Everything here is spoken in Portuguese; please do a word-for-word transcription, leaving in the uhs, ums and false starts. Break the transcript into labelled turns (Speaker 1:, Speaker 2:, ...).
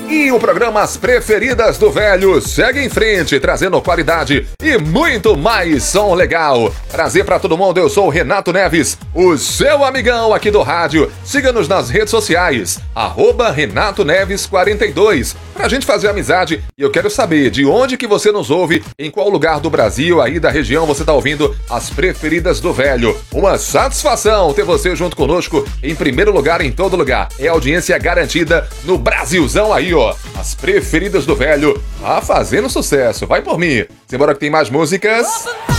Speaker 1: E o programa As Preferidas do Velho segue em frente, trazendo qualidade e muito mais som legal. Prazer pra todo mundo, eu sou o Renato Neves, o seu amigão aqui do rádio. Siga-nos nas redes sociais, arroba Renato Neves quarenta e dois, pra gente fazer amizade. E eu quero saber de onde que você nos ouve, em qual lugar do Brasil, aí da região, você tá ouvindo As Preferidas do Velho. Uma satisfação ter você junto conosco, em primeiro lugar, em todo lugar. É audiência garantida no Brasilzão aí, ó. As Preferidas do Velho, tá fazendo sucesso. Vai por mim. Simbora que tem mais músicas.